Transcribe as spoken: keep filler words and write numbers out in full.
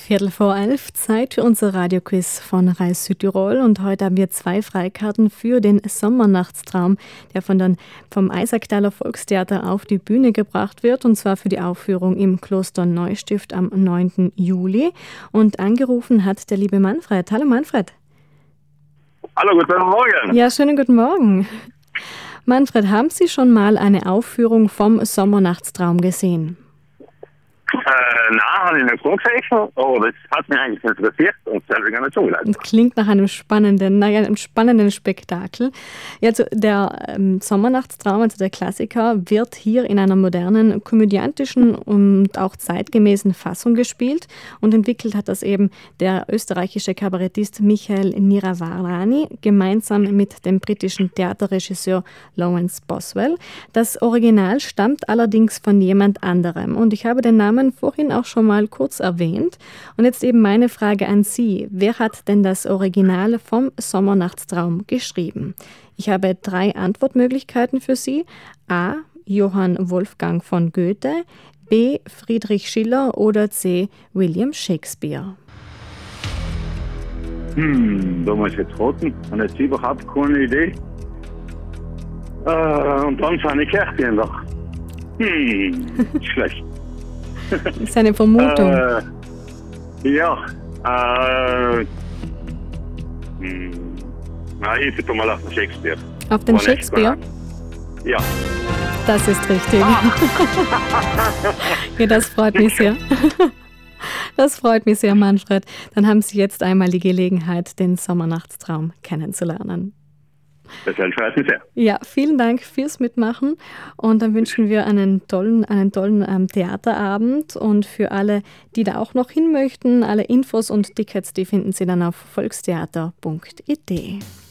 Viertel vor elf, Zeit für unser Radioquiz von Reis Südtirol. Und heute haben wir zwei Freikarten für den Sommernachtstraum, der von den, vom Eisacktaler Volkstheater auf die Bühne gebracht wird. Und zwar für die Aufführung im Kloster Neustift am neunten Juli. Und angerufen hat der liebe Manfred. Hallo Manfred. Hallo, guten Morgen. Ja, schönen guten Morgen. Manfred, haben Sie schon mal eine Aufführung vom Sommernachtstraum gesehen? Äh, nein, habe ich nicht so gesehen, aber das hat mich eigentlich interessiert und selber gar nicht zugelassen. Das klingt nach einem spannenden, naja, einem spannenden Spektakel. Ja, also der ähm, Sommernachtstraum, also der Klassiker, wird hier in einer modernen, komödiantischen und auch zeitgemäßen Fassung gespielt und entwickelt hat das eben der österreichische Kabarettist Michael Niravarani gemeinsam mit dem britischen Theaterregisseur Lawrence Boswell. Das Original stammt allerdings von jemand anderem und ich habe den Namen vorhin auch schon mal kurz erwähnt. Und jetzt eben meine Frage an Sie. Wer hat denn das Original vom Sommernachtstraum geschrieben? Ich habe drei Antwortmöglichkeiten für Sie. A. Johann Wolfgang von Goethe, B. Friedrich Schiller oder C. William Shakespeare. Hm, da muss ich jetzt raten. Ich habe jetzt überhaupt keine Idee. Äh, und dann sind ich Kerstin noch. Hm, schlecht. Das ist eine Vermutung. Äh, ja. Äh, hm, na, ich tippe mal auf den Shakespeare. Auf den War nicht Shakespeare? klar. Ja. Das ist richtig. Ja, das freut mich sehr. Das freut mich sehr, Manfred. Dann haben Sie jetzt einmal die Gelegenheit, den Sommernachtstraum kennenzulernen. Das freut mich sehr. Ja, vielen Dank fürs Mitmachen und dann wünschen wir einen tollen, einen tollen ähm, Theaterabend und für alle, die da auch noch hin möchten, alle Infos und Tickets, die finden Sie dann auf volkstheater punkt I T.